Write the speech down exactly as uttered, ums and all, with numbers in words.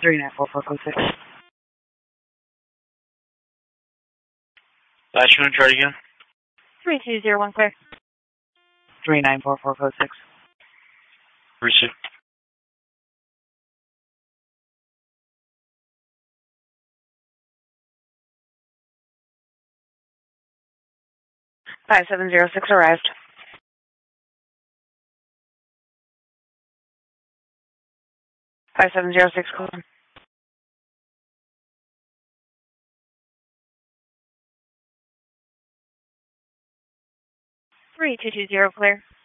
three nine four four code six. Last one, try it again. three two zero one clear. three nine four four code six. Receive. five seven zero six arrived. five seven zero six call. three two two zero clear.